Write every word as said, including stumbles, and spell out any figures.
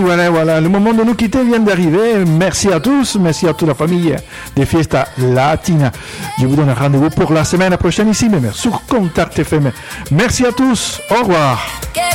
voilà, voilà. Le moment de nous quitter vient d'arriver. Merci à tous. Merci à toute la famille des Fiesta Latina. Je vous donne rendez-vous pour la semaine prochaine ici, même sur Contact F M. Merci à tous. Au revoir.